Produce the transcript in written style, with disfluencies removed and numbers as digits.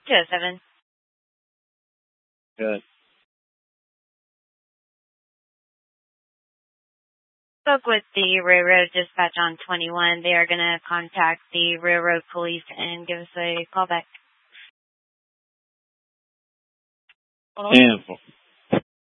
207. Good. Spoke with the railroad dispatch on 21. They are going to contact the railroad police and give us a call back. And